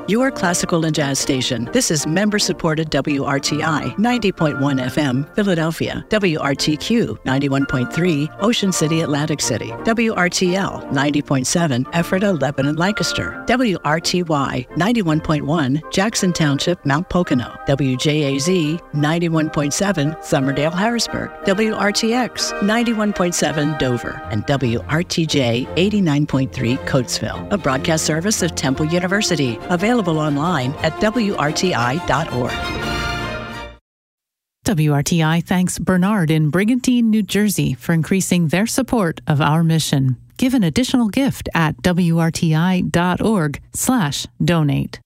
your classical and jazz station. This is member-supported WRTI 90.1 FM, Philadelphia, WRTQ 91.3, Ocean City, Atlantic City, WRTL 90.7, Ephrata, Lebanon, Lancaster, WRTY 91.1, Jackson Township, Mount Pocono, WJAZ 91.7, Somerdale, Harrisburg, WRTX 91.7, Dover, and WRTJ 89.3, Coatesville, a broadcast service of Temple University, available online at WRTI.org. WRTI thanks Bernard in Brigantine, New Jersey for increasing their support of our mission. Give an additional gift at WRTI.org/donate.